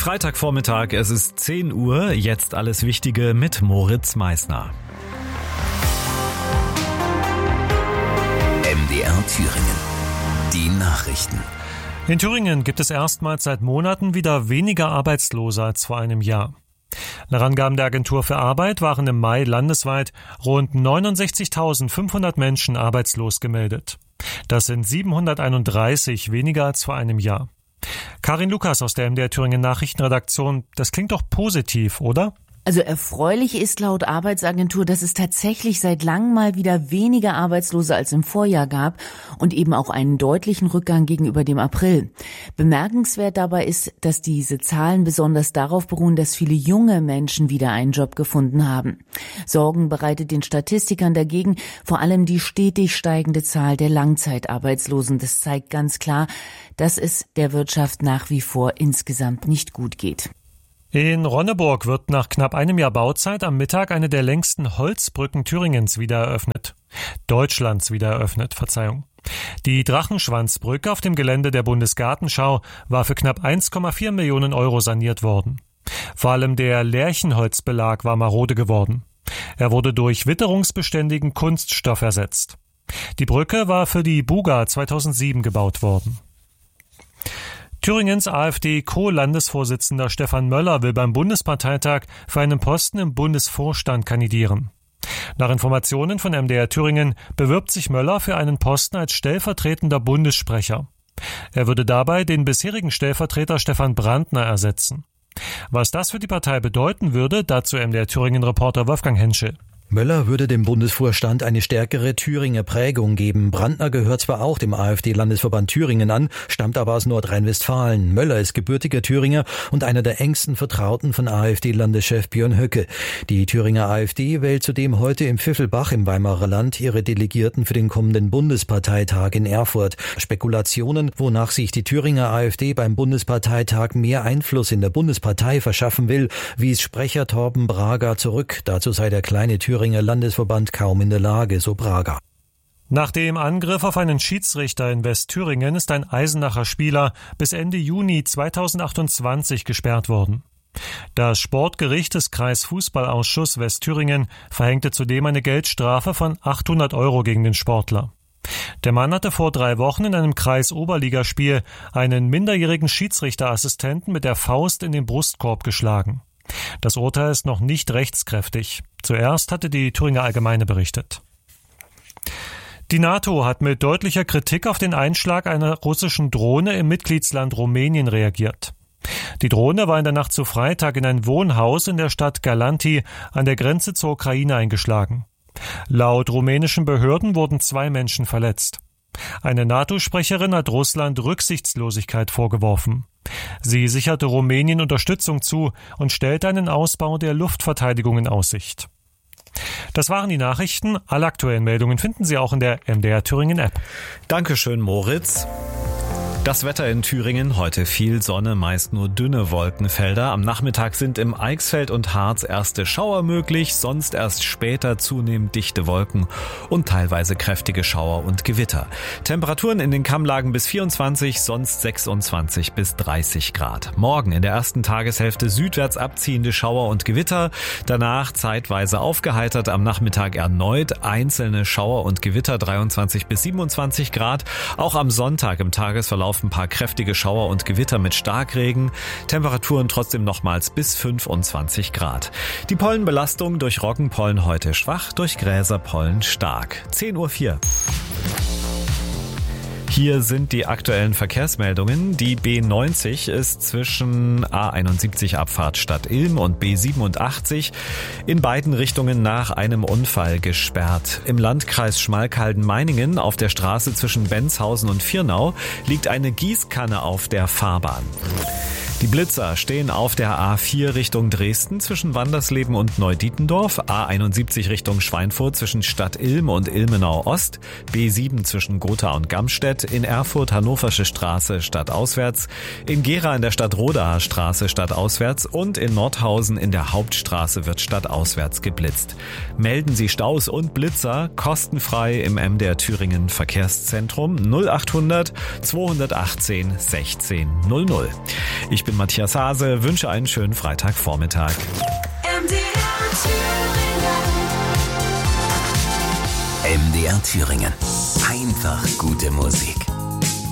Freitagvormittag, es ist 10 Uhr, jetzt alles Wichtige mit Moritz Meissner. MDR Thüringen. Die Nachrichten. In Thüringen gibt es erstmals seit Monaten wieder weniger Arbeitslose als vor einem Jahr. Nach Angaben der Agentur für Arbeit waren im Mai landesweit rund 69.500 Menschen arbeitslos gemeldet. Das sind 731 weniger als vor einem Jahr. Karin Lukas aus der MDR Thüringen Nachrichtenredaktion, das klingt doch positiv, oder? Also erfreulich ist laut Arbeitsagentur, dass es tatsächlich seit langem mal wieder weniger Arbeitslose als im Vorjahr gab und eben auch einen deutlichen Rückgang gegenüber dem April. Bemerkenswert dabei ist, dass diese Zahlen besonders darauf beruhen, dass viele junge Menschen wieder einen Job gefunden haben. Sorgen bereitet den Statistikern dagegen vor allem die stetig steigende Zahl der Langzeitarbeitslosen. Das zeigt ganz klar, dass es der Wirtschaft nach wie vor insgesamt nicht gut geht. In Ronneburg wird nach knapp einem Jahr Bauzeit am Mittag eine der längsten Holzbrücken Thüringens wieder eröffnet. Deutschlands wieder eröffnet, Verzeihung. Die Drachenschwanzbrücke auf dem Gelände der Bundesgartenschau war für knapp 1,4 Millionen Euro saniert worden. Vor allem der Lärchenholzbelag war marode geworden. Er wurde durch witterungsbeständigen Kunststoff ersetzt. Die Brücke war für die Buga 2007 gebaut worden. Thüringens AfD-Co-Landesvorsitzender Stefan Möller will beim Bundesparteitag für einen Posten im Bundesvorstand kandidieren. Nach Informationen von MDR Thüringen bewirbt sich Möller für einen Posten als stellvertretender Bundessprecher. Er würde dabei den bisherigen Stellvertreter Stefan Brandner ersetzen. Was das für die Partei bedeuten würde, dazu MDR Thüringen-Reporter Wolfgang Henschel. Möller würde dem Bundesvorstand eine stärkere Thüringer Prägung geben. Brandner gehört zwar auch dem AfD-Landesverband Thüringen an, stammt aber aus Nordrhein-Westfalen. Möller ist gebürtiger Thüringer und einer der engsten Vertrauten von AfD-Landeschef Björn Höcke. Die Thüringer AfD wählt zudem heute im Pfiffelbach im Weimarer Land ihre Delegierten für den kommenden Bundesparteitag in Erfurt. Spekulationen, wonach sich die Thüringer AfD beim Bundesparteitag mehr Einfluss in der Bundespartei verschaffen will, wies Sprecher Torben Braga zurück. Dazu sei der kleine Thüringer Landesverband kaum in der Lage, so Braga. Nach dem Angriff auf einen Schiedsrichter in Westthüringen ist ein Eisenacher Spieler bis Ende Juni 2028 gesperrt worden. Das Sportgericht des Kreisfußballausschuss Westthüringen verhängte zudem eine Geldstrafe von 800 Euro gegen den Sportler. Der Mann hatte vor 3 Wochen in einem Kreisoberligaspiel einen minderjährigen Schiedsrichterassistenten mit der Faust in den Brustkorb geschlagen. Das Urteil ist noch nicht rechtskräftig. Zuerst hatte die Thüringer Allgemeine berichtet. Die NATO hat mit deutlicher Kritik auf den Einschlag einer russischen Drohne im Mitgliedsland Rumänien reagiert. Die Drohne war in der Nacht zu Freitag in ein Wohnhaus in der Stadt Galanti an der Grenze zur Ukraine eingeschlagen. Laut rumänischen Behörden wurden 2 Menschen verletzt. Eine NATO-Sprecherin hat Russland Rücksichtslosigkeit vorgeworfen. Sie sicherte Rumänien Unterstützung zu und stellte einen Ausbau der Luftverteidigung in Aussicht. Das waren die Nachrichten. Alle aktuellen Meldungen finden Sie auch in der MDR Thüringen App. Dankeschön, Moritz. Das Wetter in Thüringen, heute viel Sonne, meist nur dünne Wolkenfelder. Am Nachmittag sind im Eichsfeld und Harz erste Schauer möglich, sonst erst später zunehmend dichte Wolken und teilweise kräftige Schauer und Gewitter. Temperaturen in den Kammlagen bis 24, sonst 26 bis 30 Grad. Morgen in der ersten Tageshälfte südwärts abziehende Schauer und Gewitter, danach zeitweise aufgeheitert, am Nachmittag erneut einzelne Schauer und Gewitter, 23 bis 27 Grad. Auch am Sonntag im Tagesverlauf ein paar kräftige Schauer und Gewitter mit Starkregen. Temperaturen trotzdem nochmals bis 25 Grad. Die Pollenbelastung durch Roggenpollen heute schwach, durch Gräserpollen stark. 10:04 Uhr. Hier sind die aktuellen Verkehrsmeldungen. Die B90 ist zwischen A71 Abfahrt Stadt Ilm und B87 in beiden Richtungen nach einem Unfall gesperrt. Im Landkreis Schmalkalden-Meiningen auf der Straße zwischen Benzhausen und Virnau liegt eine Gießkanne auf der Fahrbahn. Die Blitzer stehen auf der A4 Richtung Dresden zwischen Wandersleben und Neudietendorf, A71 Richtung Schweinfurt zwischen Stadt Ilm und Ilmenau Ost, B7 zwischen Gotha und Gamstedt, in Erfurt Hannoversche Straße stadtauswärts, in Gera in der Stadt Rodaer Straße stadtauswärts und in Nordhausen in der Hauptstraße wird stadtauswärts geblitzt. Melden Sie Staus und Blitzer kostenfrei im MDR Thüringen Verkehrszentrum 0800 218 16 00. Ich bin Matthias Hase, wünsche einen schönen Freitagvormittag. MDR Thüringen. Einfach gute Musik.